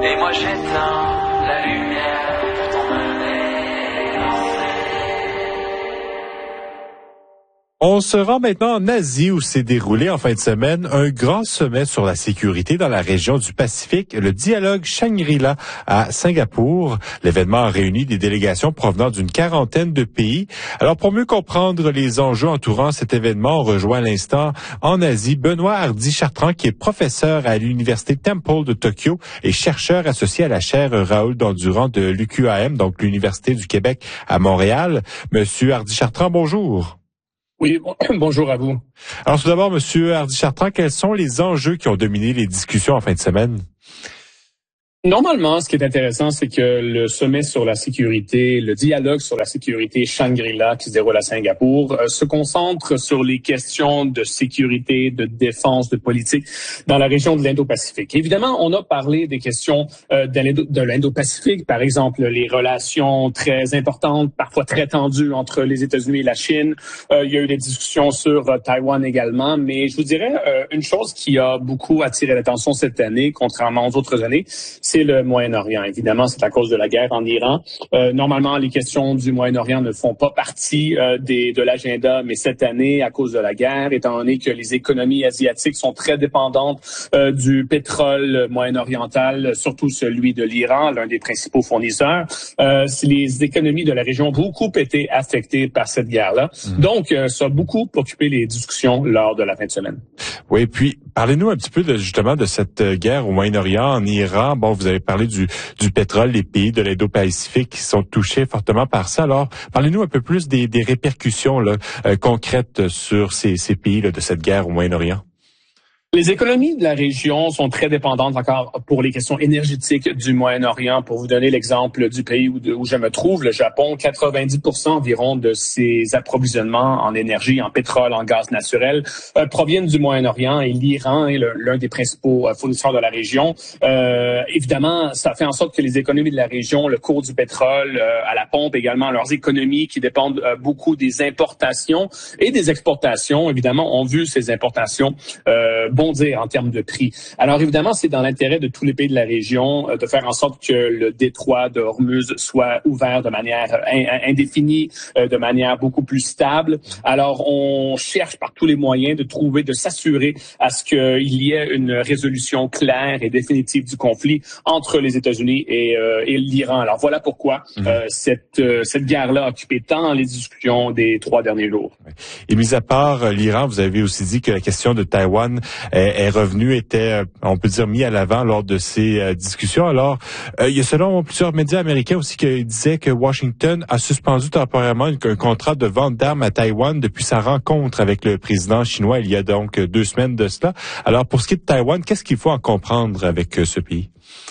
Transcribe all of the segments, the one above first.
Et moi j'éteins la lumière pour me dénoncer. On se rend maintenant en Asie où s'est déroulé en fin de semaine un grand sommet sur la sécurité dans la région du Pacifique, le dialogue Shangri-La à Singapour. L'événement a réuni des délégations provenant d'une quarantaine de pays. Alors pour mieux comprendre les enjeux entourant cet événement, on rejoint à l'instant en Asie Benoît Hardy-Chartrand qui est professeur à l'Université Temple de Tokyo et chercheur associé à la chaire Raoul Dandurand de l'UQAM, donc l'Université du Québec à Montréal. Monsieur Hardy-Chartrand, bonjour. Oui, bonjour à vous. Alors tout d'abord, Monsieur Hardy-Chartrand, quels sont les enjeux qui ont dominé les discussions en fin de semaine? Normalement, ce qui est intéressant, c'est que le sommet sur la sécurité, le dialogue sur la sécurité Shangri-La qui se déroule à Singapour, se concentre sur les questions de sécurité, de défense, de politique dans la région de l'Indo-Pacifique. Évidemment, on a parlé des questions de l'Indo-Pacifique, par exemple les relations très importantes, parfois très tendues entre les États-Unis et la Chine. Il y a eu des discussions sur Taïwan également, mais je vous dirais une chose qui a beaucoup attiré l'attention cette année, contrairement aux autres années, c'est le Moyen-Orient. Évidemment, c'est à cause de la guerre en Iran. Normalement, les questions du Moyen-Orient ne font pas partie de l'agenda, mais cette année, à cause de la guerre, étant donné que les économies asiatiques sont très dépendantes du pétrole moyen-oriental, surtout celui de l'Iran, l'un des principaux fournisseurs, les économies de la région ont beaucoup été affectées par cette guerre-là. Donc, ça a beaucoup occupé les discussions lors de la fin de semaine. Oui, puis parlez-nous un petit peu justement de cette guerre au Moyen-Orient, en Iran. Bon, vous avez parlé du pétrole, les pays de l'Indo-Pacifique qui sont touchés fortement par ça. Alors, parlez-nous un peu plus des répercussions là, concrètes sur ces pays là, de cette guerre au Moyen-Orient. Les économies de la région sont très dépendantes encore pour les questions énergétiques du Moyen-Orient. Pour vous donner l'exemple du pays où je me trouve, le Japon, 90% environ de ses approvisionnements en énergie, en pétrole, en gaz naturel proviennent du Moyen-Orient et l'Iran est l'un des principaux fournisseurs de la région. Évidemment, ça fait en sorte que les économies de la région, le cours du pétrole à la pompe également, leurs économies qui dépendent beaucoup des importations et des exportations, évidemment, ont vu ces importations bondir en termes de prix. Alors évidemment, c'est dans l'intérêt de tous les pays de la région de faire en sorte que le détroit de Hormuz soit ouvert de manière indéfinie, de manière beaucoup plus stable. Alors on cherche par tous les moyens de s'assurer à ce qu'il y ait une résolution claire et définitive du conflit entre les États-Unis et l'Iran. Alors voilà pourquoi cette guerre-là a occupé tant les discussions des 3 derniers jours. Et mis à part l'Iran, vous avez aussi dit que la question de Taïwan est revenu, était, on peut dire, mis à l'avant lors de ces discussions. Alors, il y a selon plusieurs médias américains aussi qui disaient que Washington a suspendu temporairement un contrat de vente d'armes à Taïwan depuis sa rencontre avec le président chinois il y a donc 2 semaines de cela. Alors, pour ce qui est de Taïwan, qu'est-ce qu'il faut en comprendre avec ce pays?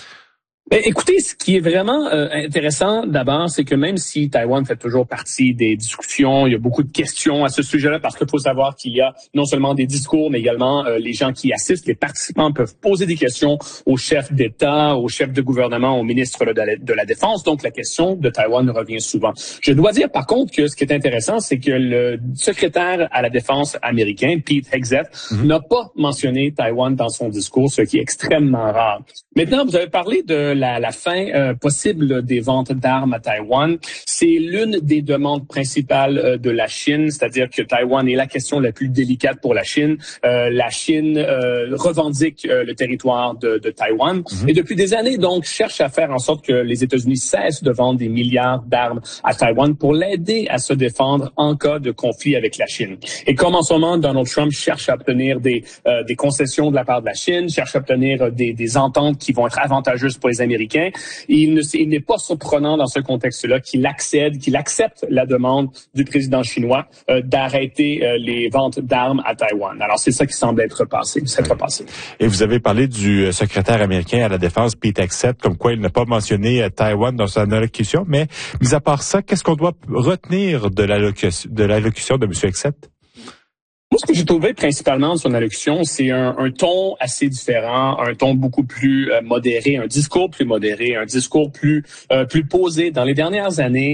Écoutez, ce qui est vraiment intéressant d'abord, c'est que même si Taïwan fait toujours partie des discussions, il y a beaucoup de questions à ce sujet-là parce qu'il faut savoir qu'il y a non seulement des discours, mais également les gens qui assistent, les participants peuvent poser des questions aux chefs d'État, aux chefs de gouvernement, aux ministres de la Défense. Donc, la question de Taïwan revient souvent. Je dois dire par contre que ce qui est intéressant, c'est que le secrétaire à la Défense américain, Pete Hegseth, n'a pas mentionné Taïwan dans son discours, ce qui est extrêmement rare. Maintenant, vous avez parlé de la fin possible des ventes d'armes à Taïwan. C'est l'une des demandes principales de la Chine, c'est-à-dire que Taïwan est la question la plus délicate pour la Chine. La Chine revendique le territoire de Taïwan et depuis des années, donc, cherche à faire en sorte que les États-Unis cessent de vendre des milliards d'armes à Taïwan pour l'aider à se défendre en cas de conflit avec la Chine. Et comme en ce moment, Donald Trump cherche à obtenir des concessions de la part de la Chine, cherche à obtenir des ententes qui vont être avantageuses pour les Américains. Il n'est pas surprenant dans ce contexte-là qu'il accepte la demande du président chinois d'arrêter les ventes d'armes à Taïwan. Alors, c'est ça qui semble être repassé. Et vous avez parlé du secrétaire américain à la Défense, Pete Hegseth, comme quoi il n'a pas mentionné Taïwan dans son allocution. Mais, mis à part ça, qu'est-ce qu'on doit retenir de l'allocution de M. Hegseth? Moi, ce que j'ai trouvé principalement de son allocution, c'est un ton assez différent, un ton beaucoup plus modéré, un discours plus modéré, un discours plus posé. Dans les dernières années,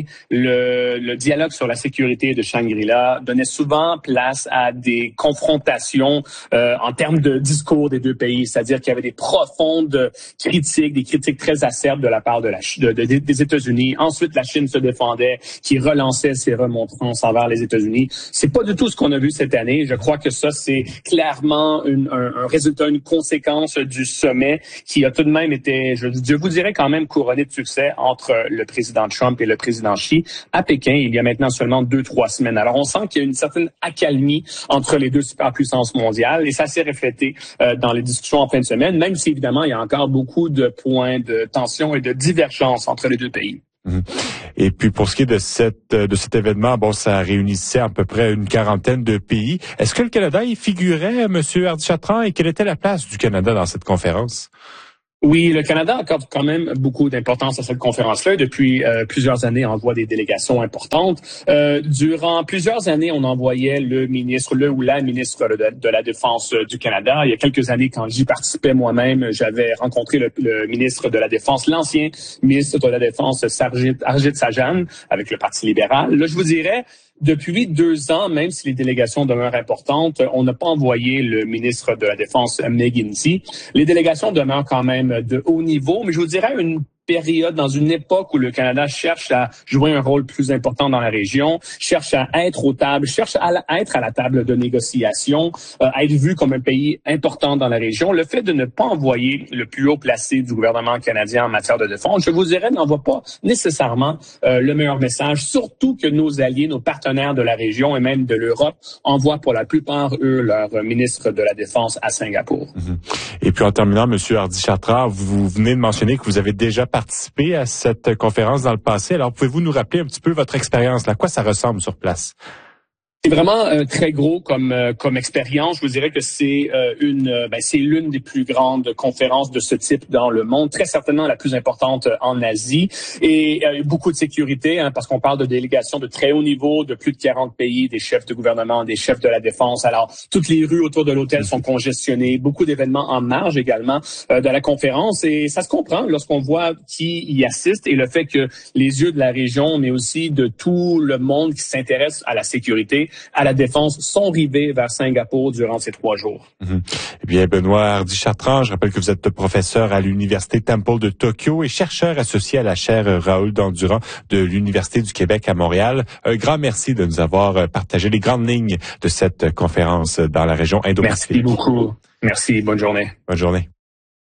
le dialogue sur la sécurité de Shangri-La donnait souvent place à des confrontations en termes de discours des deux pays, c'est-à-dire qu'il y avait des profondes critiques, des critiques très acerbes de la part des États-Unis. Ensuite, la Chine se défendait, qui relançait ses remontrances envers les États-Unis. C'est pas du tout ce qu'on a vu cette année. Je crois que ça, c'est clairement un résultat, une conséquence du sommet qui a tout de même été, je vous dirais quand même couronné de succès entre le président Trump et le président Xi à Pékin il y a maintenant seulement 2-3 semaines. Alors, on sent qu'il y a une certaine accalmie entre les deux superpuissances mondiales et ça s'est reflété dans les discussions en fin de semaine, même si évidemment, il y a encore beaucoup de points de tension et de divergence entre les deux pays. Et puis pour ce qui est de cet événement, bon, ça réunissait à peu près une quarantaine de pays. Est-ce que le Canada y figurait, Monsieur Hardy-Chatrand, et quelle était la place du Canada dans cette conférence? Oui, le Canada accorde quand même beaucoup d'importance à cette conférence-là. Depuis plusieurs années, on envoie des délégations importantes. Durant plusieurs années, on envoyait le ou la ministre de la Défense du Canada. Il y a quelques années, quand j'y participais moi-même, j'avais rencontré le ministre de la Défense, l'ancien ministre de la Défense, Harjit Sajjan, avec le Parti libéral. Là, je vous dirais, depuis 2 ans, même si les délégations demeurent importantes, on n'a pas envoyé le ministre de la Défense, McGuinty. Les délégations demeurent quand même de haut niveau, mais je vous dirais une période, dans une époque où le Canada cherche à jouer un rôle plus important dans la région, cherche à être aux tables, cherche à être à la table de négociation, à être vu comme un pays important dans la région. Le fait de ne pas envoyer le plus haut placé du gouvernement canadien en matière de défense, je vous dirais, n'envoie pas nécessairement le meilleur message, surtout que nos alliés, nos partenaires de la région et même de l'Europe envoient pour la plupart, eux, leur ministre de la Défense à Singapour. Et puis en terminant, Monsieur Hardy-Chatrand, vous venez de mentionner que vous avez déjà participé à cette conférence dans le passé. Alors, pouvez-vous nous rappeler un petit peu votre expérience? À quoi ça ressemble sur place? C'est vraiment très gros comme expérience. Je vous dirais que c'est c'est l'une des plus grandes conférences de ce type dans le monde, très certainement la plus importante en Asie. Et beaucoup de sécurité, parce qu'on parle de délégations de très haut niveau, de plus de 40 pays, des chefs de gouvernement, des chefs de la défense. Alors, toutes les rues autour de l'hôtel sont congestionnées, beaucoup d'événements en marge également de la conférence. Et ça se comprend lorsqu'on voit qui y assiste et le fait que les yeux de la région, mais aussi de tout le monde qui s'intéresse à la sécurité, à la défense, sont rivés vers Singapour durant ces 3 jours. Eh bien, Benoît Hardy-Chatrand, je rappelle que vous êtes professeur à l'Université Temple de Tokyo et chercheur associé à la chaire Raoul Dandurand de l'Université du Québec à Montréal. Un grand merci de nous avoir partagé les grandes lignes de cette conférence dans la région Indo-Pacifique. Merci beaucoup. Merci. Bonne journée. Bonne journée.